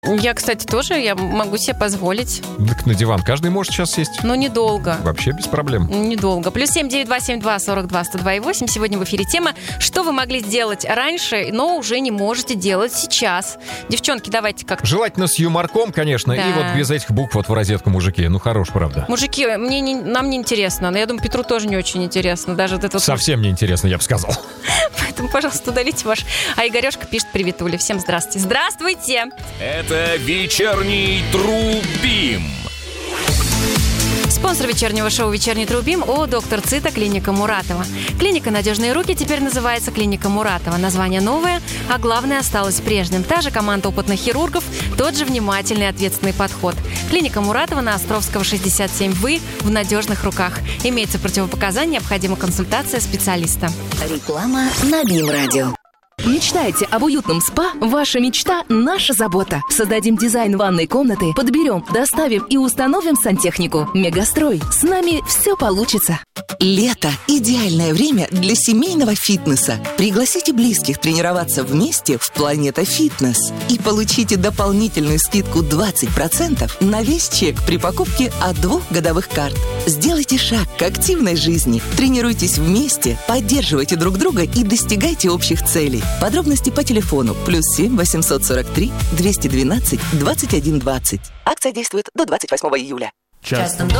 Я, кстати, тоже, я могу себе позволить. Так на диван каждый может сейчас сесть. Но недолго. Вообще без проблем. Недолго. Плюс 79272-42-102-8. Сегодня в эфире тема, что вы могли сделать раньше, но уже не можете делать сейчас. Девчонки, давайте как-то. Желательно с юморком, конечно, Да. и вот без этих букв вот в розетку, мужики. Ну, хорош, правда. Мужики, нам не интересно, но я думаю, Петру тоже не очень интересно. Даже вот это вот. Совсем неинтересно, я бы сказал. Поэтому, пожалуйста, удалите ваш. А Игорешка пишет: привет, Уля. Всем здравствуйте. Здравствуйте! Это вечерний Трубим. Спонсор вечернего шоу «Вечерний Трубим» ООО «Доктор Цита», клиника Муратова. Клиника «Надежные руки» теперь называется клиника Муратова. Название новое, а главное осталось прежним. Та же команда опытных хирургов, тот же внимательный и ответственный подход. Клиника Муратова на Островского, 67. Вы в надежных руках. Имеется противопоказания, необходима консультация специалиста. Реклама на БИМ-радио. Мечтаете об уютном СПА? Ваша мечта – наша забота. Создадим дизайн ванной комнаты, подберем, доставим и установим сантехнику. Мегастрой. С нами все получится. Лето – идеальное время для семейного фитнеса. Пригласите близких тренироваться вместе в Планета Фитнес и получите дополнительную скидку 20% на весь чек при покупке от 2 годовых карт. Сделайте шаг к активной жизни. Тренируйтесь вместе, поддерживайте друг друга и достигайте общих целей. Подробности по телефону +7 843 212 21 20. Акция действует до 28 июля. В частном доме